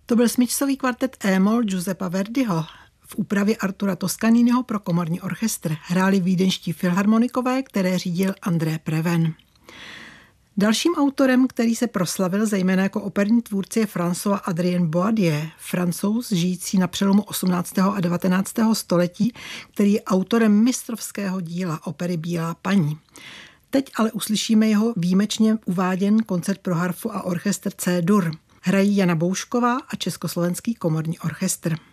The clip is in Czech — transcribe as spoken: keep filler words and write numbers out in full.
To byl smyčcový kvartet E-moll Giuseppa Verdiho v úpravě Artura Toscaniniho pro komorní orchestr. Hráli vídeňští filharmonikové, které řídil André Preven. Dalším autorem, který se proslavil zejména jako operní tvůrce, je François Adrien Boadier, Francouz žijící na přelomu osmnáctého a devatenáctého století, který je autorem mistrovského díla opery Bílá paní. Teď ale uslyšíme jeho výjimečně uváděn koncert pro harfu a orchestr C-dur. Hrají Jana Boušková a Československý komorní orchestr.